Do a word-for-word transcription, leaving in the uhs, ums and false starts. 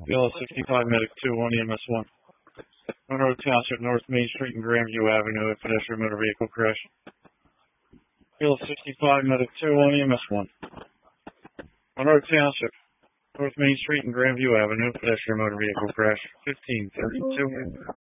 Field sixty-five, Medic two one, E M S one. Monroe Township, North Main Street and Grandview Avenue, a pedestrian motor vehicle crash. Field sixty-five, Medic two one, E M S one. Monroe Township, North Main Street and Grandview Avenue, pedestrian motor vehicle crash. fifteen thirty-two.